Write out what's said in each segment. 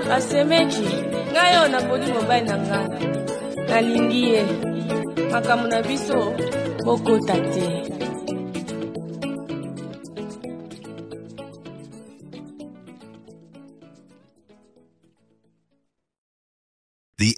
Asemeki, ngayo na podi mobile na nga. Nalingi ye. Makamu na biso, boko tate. The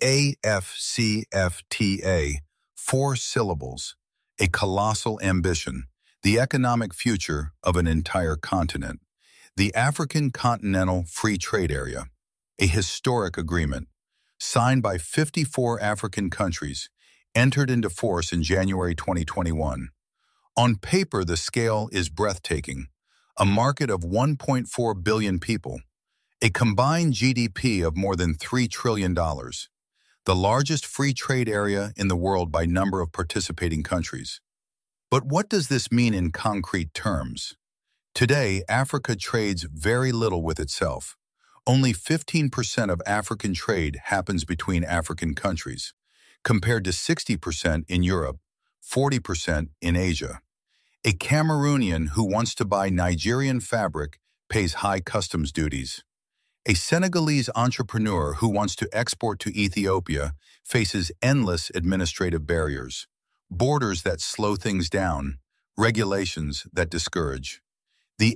AFCFTA, 4 syllables, a colossal ambition, the economic future of an entire continent. The African Continental Free Trade Area, a historic agreement, signed by 54 African countries, entered into force in January 2021. On paper, the scale is breathtaking, a market of 1.4 billion people, a combined GDP of more than $3 trillion, the largest free trade area in the world by number of participating countries. But what does this mean in concrete terms? Today, Africa trades very little with itself. Only 15% of African trade happens between African countries, compared to 60% in Europe, 40% in Asia. A Cameroonian who wants to buy Nigerian fabric pays high customs duties. A Senegalese entrepreneur who wants to export to Ethiopia faces endless administrative barriers, borders that slow things down, regulations that discourage. The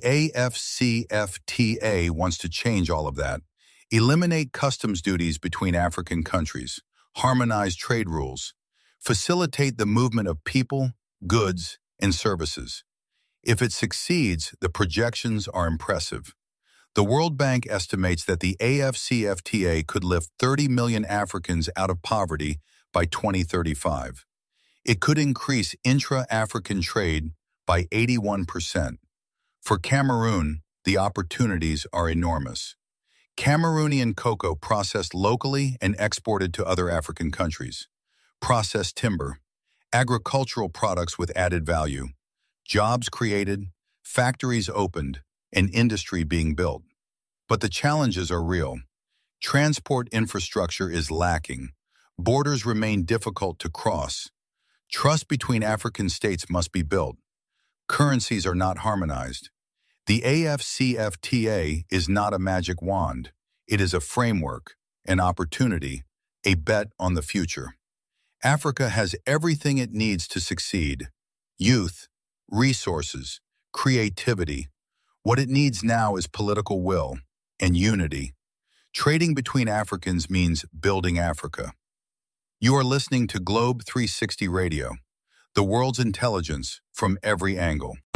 AFCFTA wants to change all of that, eliminate customs duties between African countries, harmonize trade rules, facilitate the movement of people, goods, and services. If it succeeds, the projections are impressive. The World Bank estimates that the AFCFTA could lift 30 million Africans out of poverty by 2035. It could increase intra-African trade by 81%. For Cameroon, the opportunities are enormous. Cameroonian cocoa processed locally and exported to other African countries. Processed timber, agricultural products with added value, jobs created, factories opened, and industry being built. But the challenges are real. Transport infrastructure is lacking. Borders remain difficult to cross. Trust between African states must be built. Currencies are not harmonized. The AFCFTA is not a magic wand. It is a framework, an opportunity, a bet on the future. Africa has everything it needs to succeed: youth, resources, creativity. What it needs now is political will and unity. Trading between Africans means building Africa. You are listening to Globe 360 Radio, the world's intelligence from every angle.